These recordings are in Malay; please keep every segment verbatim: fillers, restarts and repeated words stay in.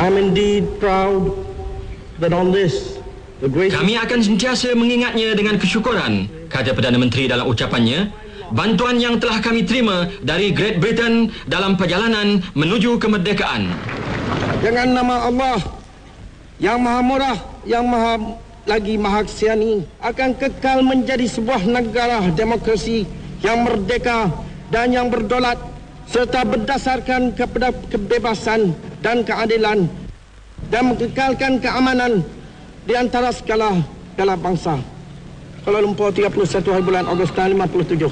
I'm indeed proud that on this, the great... Kami akan sentiasa mengingatnya dengan kesyukuran, kata Perdana Menteri dalam ucapannya, bantuan yang telah kami terima dari Great Britain dalam perjalanan menuju kemerdekaan. Dengan nama Allah yang Maha Murah, yang Maha lagi Maha Kasiani, akan kekal menjadi sebuah negara demokrasi yang merdeka dan yang berdaulat, serta berdasarkan kepada kebebasan dan keadilan, dan mengekalkan keamanan di antara segala segala bangsa. Kuala Lumpur, tiga puluh satu hari bulan Ogos tahun lima puluh tujuh.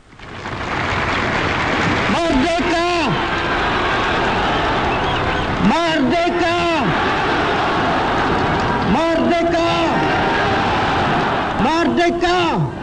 Merdeka! Merdeka! Merdeka! Merdeka!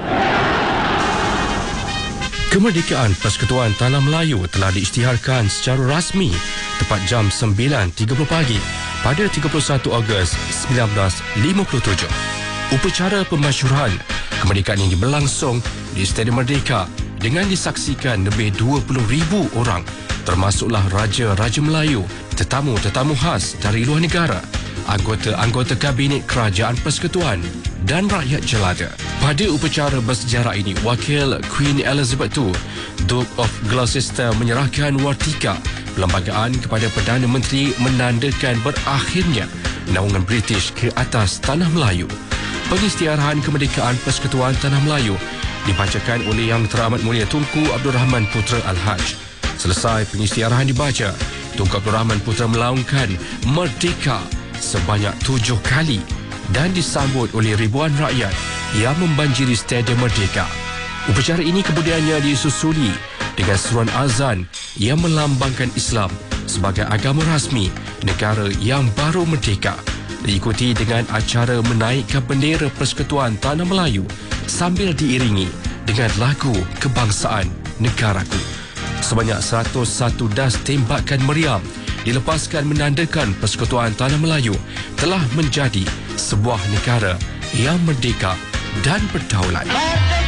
Kemerdekaan Persekutuan Tanah Melayu telah diisytiharkan secara rasmi tepat jam sembilan tiga puluh pagi pada tiga puluh satu Ogos seribu sembilan ratus lima puluh tujuh. Upacara pemasyhuran kemerdekaan ini berlangsung di Stadium Merdeka dengan disaksikan lebih dua puluh ribu orang, termasuklah Raja-Raja Melayu, tetamu-tetamu khas dari luar negara, anggota-anggota Kabinet Kerajaan Persekutuan dan rakyat jelata. Pada upacara bersejarah ini, Wakil Queen Elizabeth the Second, Duke of Gloucester menyerahkan wartika perlembagaan kepada Perdana Menteri menandakan berakhirnya naungan British ke atas Tanah Melayu. Pengisytiharan kemerdekaan Persekutuan Tanah Melayu dibacakan oleh Yang Teramat Mulia Tunku Abdul Rahman Putra Al-Haj. Selesai pengisytiharan dibaca, Tunku Abdul Rahman Putra melaungkan Merdeka sebanyak tujuh kali dan disambut oleh ribuan rakyat yang membanjiri Stadium Merdeka. Upacara ini kemudiannya disusuli dengan seruan azan yang melambangkan Islam sebagai agama rasmi negara yang baru merdeka, diikuti dengan acara menaikkan bendera Persekutuan Tanah Melayu sambil diiringi dengan lagu kebangsaan negaraku. Sebanyak seratus satu das tembakan meriam dilepaskan menandakan Persekutuan Tanah Melayu telah menjadi sebuah negara yang merdeka dan berdaulat.